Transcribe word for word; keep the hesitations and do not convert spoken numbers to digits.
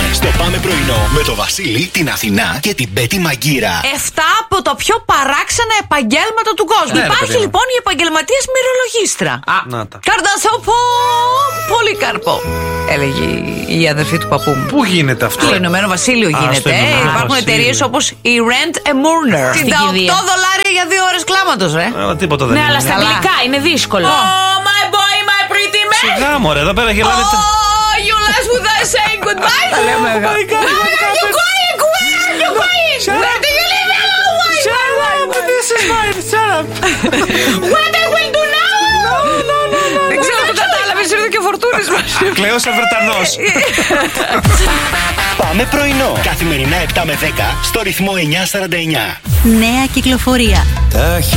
Στο Πάμε Πρωινό με το Βασίλη, την Αθηνά και την Πέτη Μαγκύρα. Εφτά από τα πιο παράξενα επαγγέλματα του κόσμου. Ναι, Υπάρχει ρε, λοιπόν η επαγγελματίας μυρολογίστρα. Α, να τα. Καρδασόπο Πολύκαρπο, έλεγε η αδερφή του παππού μου. Πού γίνεται αυτό? Στο Ηνωμένο Βασίλειο Α, γίνεται. στο Ηνωμένο Υπάρχουν Βασίλειο. εταιρείες όπως η Rent a Mourner. Στην εξήντα κηδεία. οκτώ δολάρια για δύο ώρες κλάματος, ρε. Αλλά τίποτα δεν Ναι, είναι. αλλά στα Καλά. αγγλικά είναι δύσκολο. Oh, my boy, my pretty man. Σιγά μωρέ, εδώ πέρα γελάνε. τα- Oh, you last with us saying goodbye. Τα λέμε, Where are you going? Where are you going? Where do you live? Hello, This is mine, shut up. What I will do now? Δεν ξέρω αν το κατάλαβες, ήρθε και ο Φορτούνης μας. Κλαίος Αβερτανός. Πάμε Πρωινό. Καθημερινά επτά με δέκα στο ρυθμό εννιά σαράντα εννιά. Νέα κυκλοφορία.